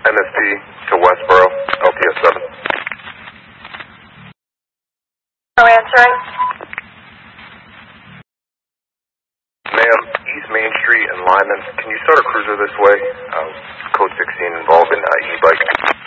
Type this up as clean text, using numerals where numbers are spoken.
NSP to Westboro, LPS 7. Answering. Ma'am, East Main Street and Lyman, can you start a cruiser this way? Code 16 involved in e-bike.